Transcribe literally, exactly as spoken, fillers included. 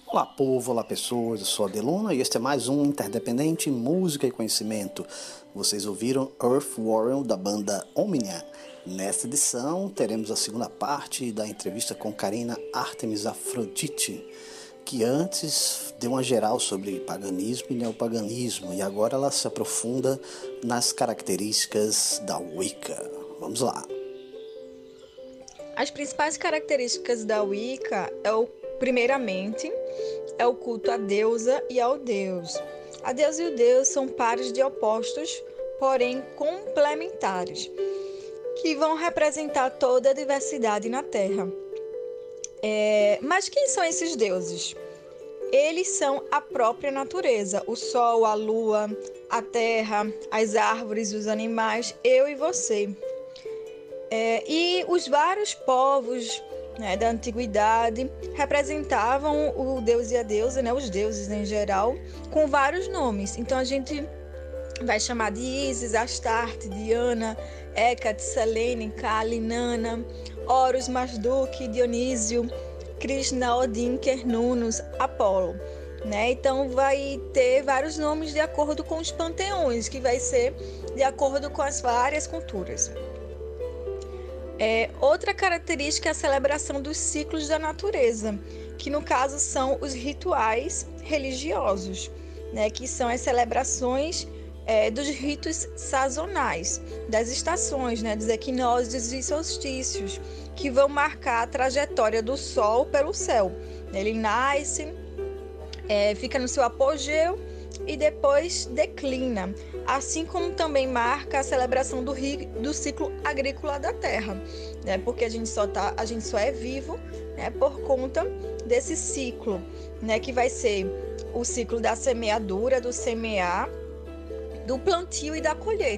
Olá povo, olá pessoas, eu sou a Deluna e este é mais um Interdependente Música e Conhecimento. Vocês ouviram Earth Warrior da banda Omnia. Nesta edição teremos a segunda parte da entrevista com Karina Artemis Afrodite, que antes deu uma geral sobre paganismo e neopaganismo e agora ela se aprofunda nas características da Wicca. Vamos lá! As principais características da Wicca é o, primeiramente, é o culto à deusa e ao deus. A deusa e o deus são pares de opostos, porém complementares, que vão representar toda a diversidade na Terra. É, mas quem são esses deuses? Eles são a própria natureza, o sol, a lua, a terra, as árvores, os animais, eu e você. É, e os vários povos, né, da antiguidade representavam o deus e a deusa, né, os deuses em geral, com vários nomes. Então a gente vai chamar de Ísis, Astarte, Diana, Hécate, Selene, Kali, Nana, Horus, Marduk, Dionísio, Krishna, Odin, Cernunnos, Apolo. Né? Então vai ter vários nomes de acordo com os panteões, que vai ser de acordo com as várias culturas. É, outra característica é a celebração dos ciclos da natureza, que no caso são os rituais religiosos, né, que são as celebrações é, dos ritos sazonais, das estações, né, dos equinócios e solstícios, que vão marcar a trajetória do Sol pelo céu. Ele nasce, é, fica no seu apogeu e depois declina, assim como também marca a celebração do, do ciclo agrícola da Terra, né? Porque a gente só tá, a gente só é vivo, né, por conta desse ciclo, né, que vai ser o ciclo da semeadura, do semear, do plantio e da colheita.